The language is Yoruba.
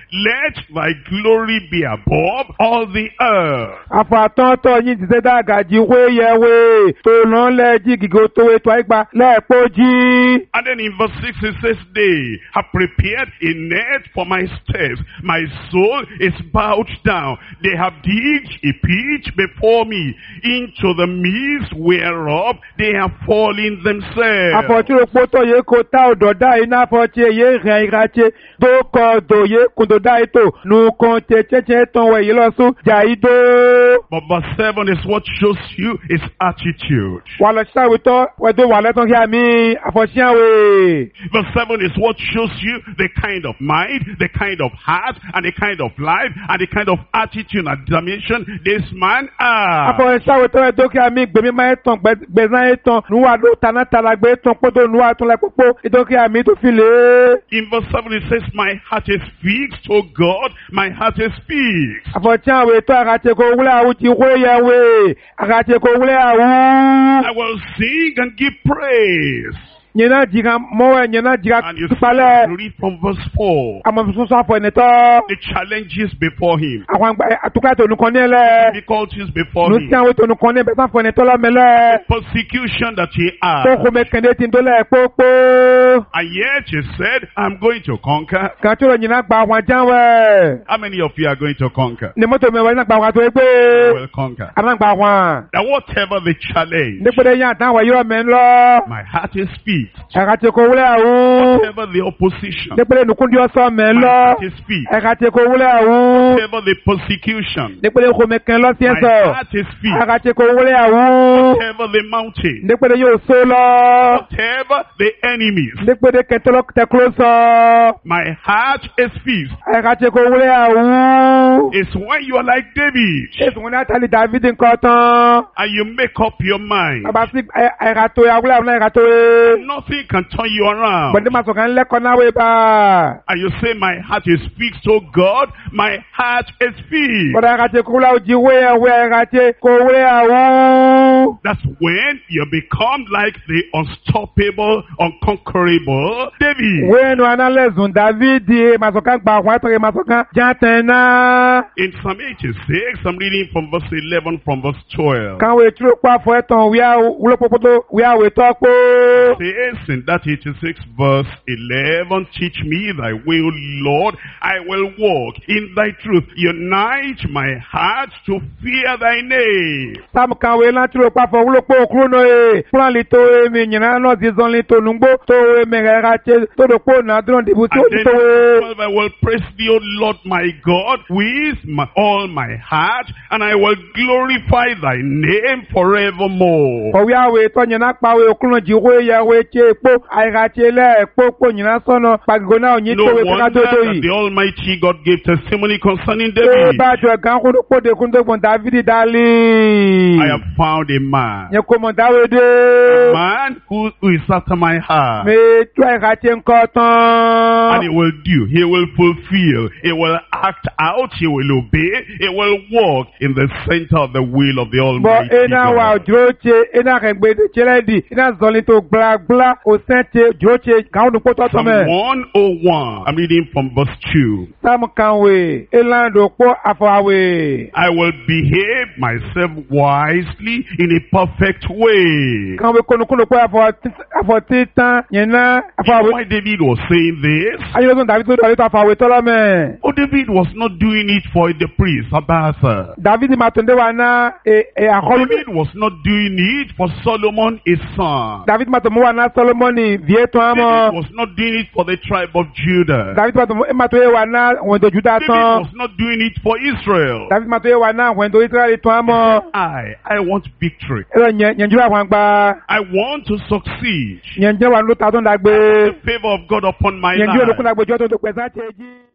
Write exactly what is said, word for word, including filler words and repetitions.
let thy glory be above all the earth. Àfàtọ́tọ̀ yín ti ṣe dàgàjì wéyẹwé tó lọ́n lẹ́jì gígó tó ètò àìgbà lẹ́ẹ̀pọ̀jì. And then in verse six it says, they have prepared a net for my steps. My soul is bowed down. They have digged a pit before me, into the midst whereof they have fallen themselves. Àfọ̀túrò tó yẹ kó tá òdòdá iná fọ́tí èyí rẹ̀ ìràtí tó kọ dòye kùndòdá ètò nùkan tẹ̀tẹ̀tẹ̀ tán wẹ̀ yìí lọ́sùn jà ìdó. But verse seven is what shows you his attitude. Wà lọ ṣáwé tó wẹ̀dó wà lẹ́tọ̀ kí àmì àfọ̀ṣíàwé. Verse seven is what shows you the kind of mind, the kind of heart, and the kind of life, and the kind of attitude and dimension this man has. Àfọ̀ṣíàwé tó wẹ̀dó kí àmì gbèmí máa tán gbẹ̀zán ètàn nùwà ló tanátàlà gbé tán pọ́tò nùwà tó lẹ́ pópó ìdókè àmì tó fi lé. In verse seven it says, my heart is fixed, O God, my heart is fixed. Àfọ̀ṣíàwé tó àgàtẹ̀ kò wúlẹ̀ àwù ti wéyẹwé àgàtẹ̀ kò wúlẹ̀ àwù. I will sing and give praise. Nyena jiga mowe nyena jiga And you tupale. read from verse four. Amafuso afọ neto. The challenges before him. Àwọn atuka to nukonele. Difficulties before him. Nusian we to nukone be afọ neto la mele. Persecution that he had. Koko me kende tindole popo. And yet he said, I'm going to conquer. Kachoro nyena gba wan janwe. How many of you are going to conquer? Ne moto me wa na gba wan to I egbe. will conquer. Ama gba wan. That whatever the challenge, Ne pede yan tan wa yo men lo. my heart is fixed. Agate ko wule awu. Whatever the opposition, Ne pede nukundi oso men my lo. heart is fixed. Agate ko wule awu. Whatever the persecution, Ne pede ko me ken lo my sienso. heart is fixed. Agate ko wule awu. Whatever the mountain, Ne pede yo so lo. whatever the enemies, Ne pede ketolo te closer. my heart is fixed. Agate ko wule awu. It's when you are like David Esu wona tali David nkan tan. and you make up your mind. Baba si agato ya wule awu na agato e. Nothing can turn you around. Bende ma so kan le kona we ba. And you say, my heart is fixed, oh God, my heart is fixed. Bada agate ko wule awu ji we we agate ko wule awu. That's when you become like the unstoppable, unconquerable David. We no analezun David ma so kan gba wa to ma so kan jatena. In Psalm eighty-six, I'm reading from verse eleven, from verse twelve. Kan we tro pa fo etan we a wulo popoto we a we to po. Says in that eighty-six verse eleven, teach me thy way, O Lord, I will walk in thy truth. Unite my heart to fear thy name. Sam kan we la tro pa fo wulo po kuro no e. Plan li to e mi nyina no zizon li to nungbo to e me ga che to do po na dron dibu to And then to e. twelve, I will praise thee, O Lord my God, with my, all my heart, and I will glorify thy name forevermore. For we are we to nyina pa we okuno ji we ya we che po ai ga che le po po nyina sono pago na onyi No to we ka wonder do do that yi. the Almighty God gave testimony concerning E David. ba jo gan ko do po de kun do bon David dali. I have found a man, Nye ko mo dawe a de. man who, who is after my heart. Me to ai ga che nkan And he tan. will do, he will fulfill, he will act out, he will obey, he will walk in the center of the will of the Bo Almighty ena wa God. dro che ena ke gbe de chere di ena zoli to bla bla o sente dro che kan do po to to Psalm me. one oh one, I'm reading from verse two. Sam kan we elan do po afawe. I will behave myself wisely in a perfect way. Kan we kono kono po afo afo titan yena You know afawe. why David was saying this? Ayo don David to do afawe to lo me. Oh, David was not doing it for the priest, Abiathar. David ma tunde wa na e e akolu. David was not doing it for Solomon, his son. David ma to mo wa na Solomoni vie to David amo. was not doing it for the tribe of Judah. David ma to ma to e wa na won do Juda David tan. was not doing it for Israel. David ma to e wa na won do Israel to amo. I, I want victory. Ero nyenju wa gba. I want to succeed. Nyenje wa lo ta don dagbe. The favor of God upon my Nyenju lo kun life. dagbe jo to do pe sa cheji.